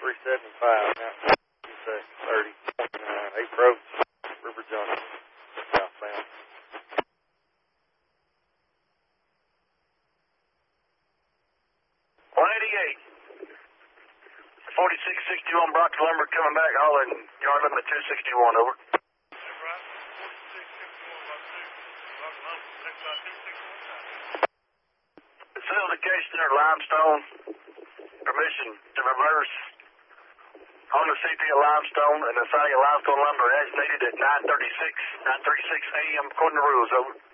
375 now. 30, 29, approach River Junction, southbound. 188. 4661 Brock Lumber coming back, hollering yard limit 261, over. Facilitation or limestone, permission to reverse on the CP of limestone and assigning limestone lumber as needed at 9:36 a.m. according to rules, over.